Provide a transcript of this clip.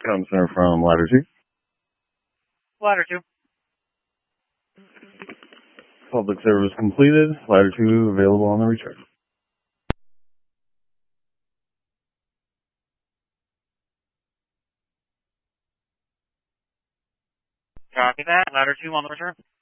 Comm Center from Ladder 2. Ladder 2. Public service completed. Ladder 2 available on the return. Copy that. Ladder 2 on the return.